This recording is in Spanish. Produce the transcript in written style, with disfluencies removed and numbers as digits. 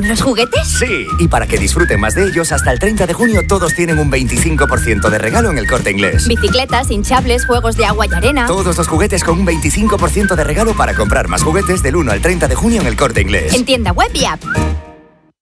los juguetes? Sí, y para que disfruten más de ellos, hasta el 30 de junio todos tienen un 25% de regalo en El Corte Inglés. Bicicletas, hinchables, juegos de agua y arena. Todos los juguetes con un 25% de regalo para comprar más juguetes del 1 al 30 de junio en El Corte Inglés. En tienda web y app.